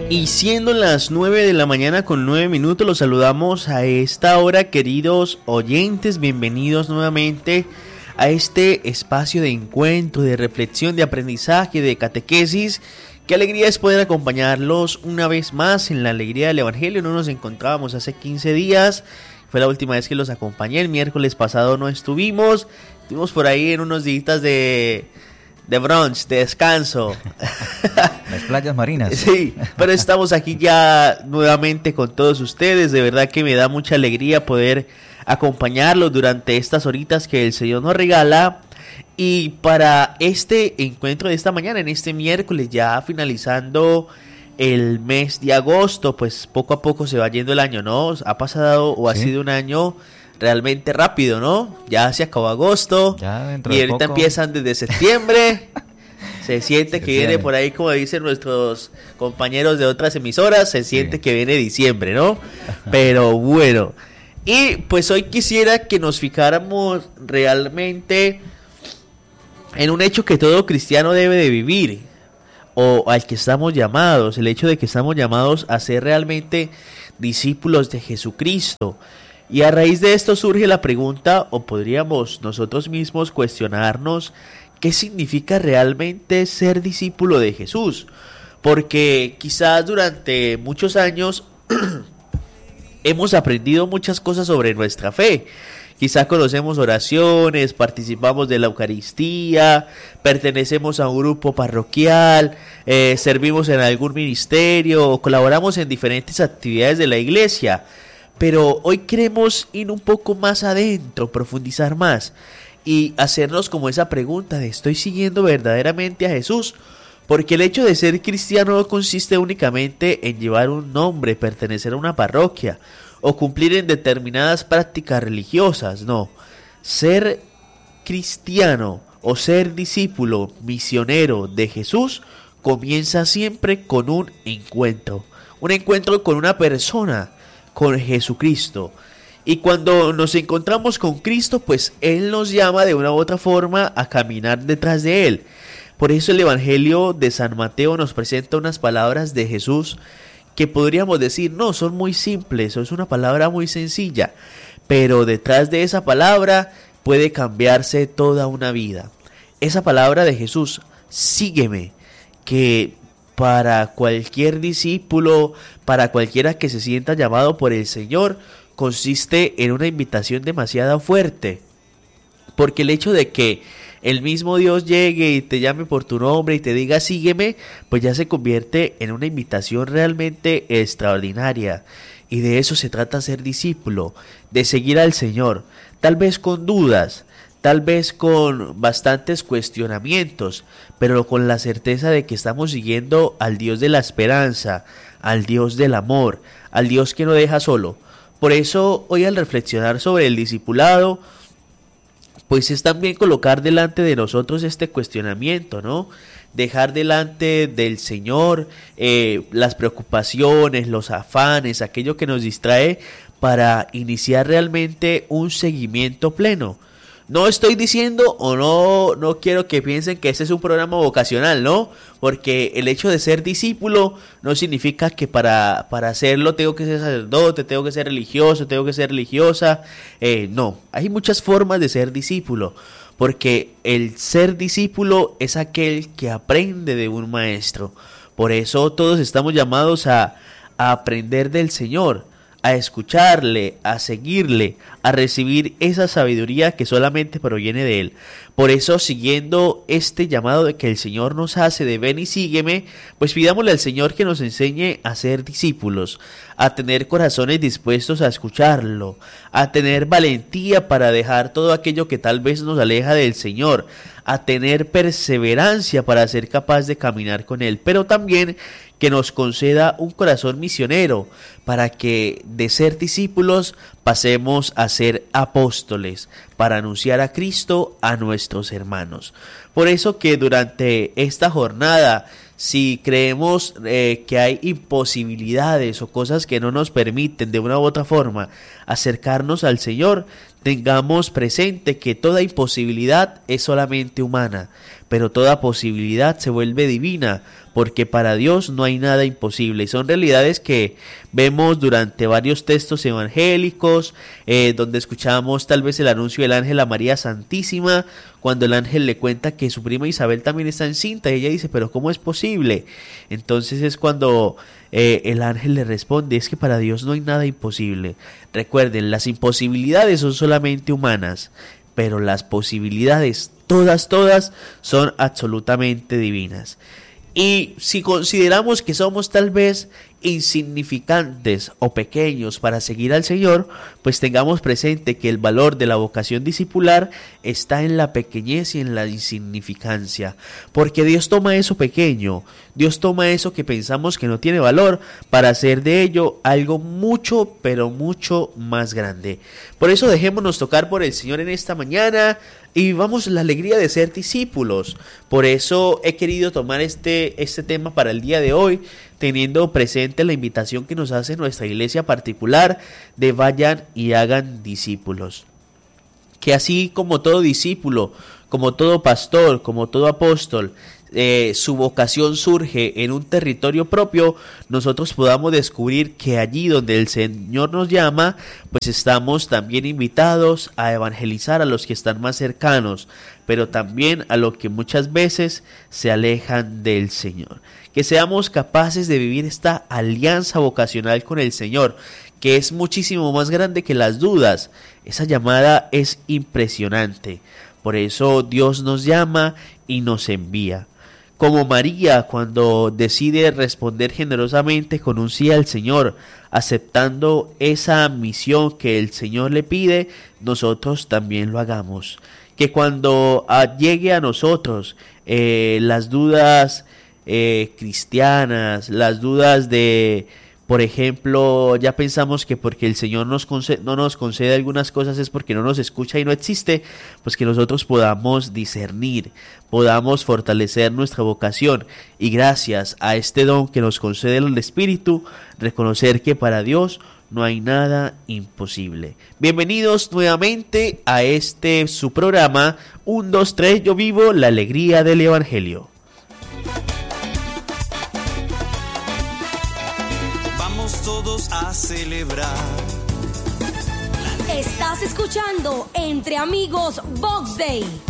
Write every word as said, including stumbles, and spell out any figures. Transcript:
Y siendo las nueve de la mañana con nueve minutos, los saludamos a esta hora, queridos oyentes. Bienvenidos nuevamente a este espacio de encuentro, de reflexión, de aprendizaje, de catequesis. Qué alegría es poder acompañarlos una vez más en la alegría del Evangelio. No nos encontrábamos hace quince días, fue la última vez que los acompañé. El miércoles pasado no estuvimos, estuvimos por ahí en unos días de... de brunch, de descanso. Las playas marinas. Sí, pero estamos aquí ya nuevamente con todos ustedes. De verdad que me da mucha alegría poder acompañarlos durante estas horitas que el Señor nos regala. Y para este encuentro de esta mañana, en este miércoles, ya finalizando el mes de agosto, pues poco a poco se va yendo el año, ¿no? Ha pasado o ha ¿Sí? sido un año realmente rápido, ¿no? Ya se acabó agosto ya dentro y de ahorita poco. Empiezan desde septiembre. Se siente se que viene por ahí, como dicen nuestros compañeros de otras emisoras, se siente sí. que viene diciembre, ¿no? Pero bueno, y pues hoy quisiera que nos fijáramos realmente en un hecho que todo cristiano debe de vivir, o al que estamos llamados, el hecho de que estamos llamados a ser realmente discípulos de Jesucristo. Y a raíz de esto surge la pregunta, o podríamos nosotros mismos cuestionarnos, ¿qué significa realmente ser discípulo de Jesús? Porque quizás durante muchos años hemos aprendido muchas cosas sobre nuestra fe. Quizás conocemos oraciones, participamos de la Eucaristía, pertenecemos a un grupo parroquial, eh, servimos en algún ministerio, o colaboramos en diferentes actividades de la iglesia. Pero hoy queremos ir un poco más adentro, profundizar más y hacernos como esa pregunta de ¿estoy siguiendo verdaderamente a Jesús? Porque el hecho de ser cristiano no consiste únicamente en llevar un nombre, pertenecer a una parroquia o cumplir en determinadas prácticas religiosas, no. Ser cristiano o ser discípulo misionero de Jesús comienza siempre con un encuentro, un encuentro con una persona, con Jesucristo. Y cuando nos encontramos con Cristo, pues Él nos llama de una u otra forma a caminar detrás de Él. Por eso el Evangelio de San Mateo nos presenta unas palabras de Jesús que podríamos decir, no, son muy simples, es una palabra muy sencilla, pero detrás de esa palabra puede cambiarse toda una vida. Esa palabra de Jesús, sígueme, que para cualquier discípulo, para cualquiera que se sienta llamado por el Señor, consiste en una invitación demasiado fuerte. Porque el hecho de que el mismo Dios llegue y te llame por tu nombre y te diga sígueme, pues ya se convierte en una invitación realmente extraordinaria. Y de eso se trata ser discípulo, de seguir al Señor, tal vez con dudas, tal vez con bastantes cuestionamientos, pero con la certeza de que estamos siguiendo al Dios de la esperanza, al Dios del amor, al Dios que no deja solo. Por eso hoy al reflexionar sobre el discipulado, pues es también colocar delante de nosotros este cuestionamiento, ¿no? Dejar delante del Señor eh, las preocupaciones, los afanes, aquello que nos distrae para iniciar realmente un seguimiento pleno. No estoy diciendo o no, no quiero que piensen que este es un programa vocacional, ¿no? Porque el hecho de ser discípulo no significa que para, para hacerlo tengo que ser sacerdote, tengo que ser religioso, tengo que ser religiosa. Eh, no, hay muchas formas de ser discípulo, porque el ser discípulo es aquel que aprende de un maestro. Por eso todos estamos llamados a, a aprender del Señor, a escucharle, a seguirle, a recibir esa sabiduría que solamente proviene de Él. Por eso, siguiendo este llamado de que el Señor nos hace de ven y sígueme, pues pidámosle al Señor que nos enseñe a ser discípulos, a tener corazones dispuestos a escucharlo, a tener valentía para dejar todo aquello que tal vez nos aleja del Señor, a tener perseverancia para ser capaz de caminar con Él, pero también que nos conceda un corazón misionero para que de ser discípulos pasemos a ser apóstoles, para anunciar a Cristo a nuestros hermanos. Por eso que durante esta jornada, si creemos eh, que hay imposibilidades o cosas que no nos permiten de una u otra forma acercarnos al Señor, tengamos presente que toda imposibilidad es solamente humana, pero toda posibilidad se vuelve divina, porque para Dios no hay nada imposible. Y son realidades que vemos durante varios textos evangélicos, eh, donde escuchamos tal vez el anuncio del ángel a María Santísima, cuando el ángel le cuenta que su prima Isabel también está encinta, y ella dice, pero ¿cómo es posible? Entonces es cuando eh, el ángel le responde, es que para Dios no hay nada imposible. Recuerden, las imposibilidades son solamente humanas, pero las posibilidades, todas, todas, son absolutamente divinas. Y si consideramos que somos tal vez insignificantes o pequeños para seguir al Señor, pues tengamos presente que el valor de la vocación discipular está en la pequeñez y en la insignificancia, porque Dios toma eso pequeño, Dios toma eso que pensamos que no tiene valor para hacer de ello algo mucho, pero mucho más grande. Por eso dejémonos tocar por el Señor en esta mañana y vivamos la alegría de ser discípulos. Por eso he querido tomar este, este tema para el día de hoy, teniendo presente la invitación que nos hace nuestra iglesia particular de vayan y hagan discípulos. Que así como todo discípulo, como todo pastor, como todo apóstol, eh, su vocación surge en un territorio propio, nosotros podamos descubrir que allí donde el Señor nos llama, pues estamos también invitados a evangelizar a los que están más cercanos, pero también a los que muchas veces se alejan del Señor. Que seamos capaces de vivir esta alianza vocacional con el Señor, que es muchísimo más grande que las dudas. Esa llamada es impresionante. Por eso Dios nos llama y nos envía. Como María, cuando decide responder generosamente con un sí al Señor, aceptando esa misión que el Señor le pide, nosotros también lo hagamos. Que cuando llegue a nosotros eh, las dudas eh, cristianas, las dudas de, por ejemplo, ya pensamos que porque el Señor nos concede, no nos concede algunas cosas es porque no nos escucha y no existe, pues que nosotros podamos discernir, podamos fortalecer nuestra vocación y gracias a este don que nos concede el Espíritu, reconocer que para Dios no hay nada imposible. Bienvenidos nuevamente a este su programa uno, dos, tres, yo vivo la alegría del Evangelio. Vamos todos a celebrar. Estás escuchando Entre Amigos Box Day.